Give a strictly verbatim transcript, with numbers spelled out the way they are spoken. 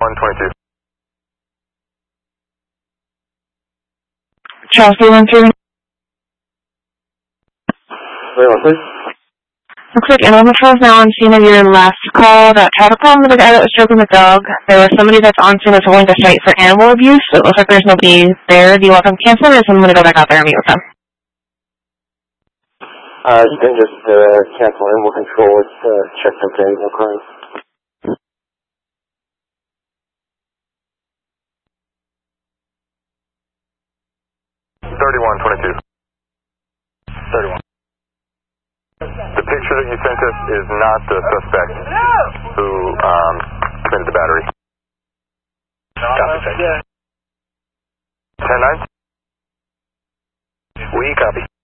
one twenty-two. Charles three one three. Wait one, please. Looks like animal patrol is now on scene of your last call that had a problem with the guy that was stroking the dog. There was somebody that's on scene that's holding the site for animal abuse. So it looks like there's nobody there. Do you want them canceled, or is someone going to go back out there and meet with them? Uh, you can just uh, cancel animal control. Let's uh, check some animal crimes. thirty-one twenty-two. thirty-one. The picture that you sent us is not the suspect who um, committed the battery. Copy, ten nine. We copy.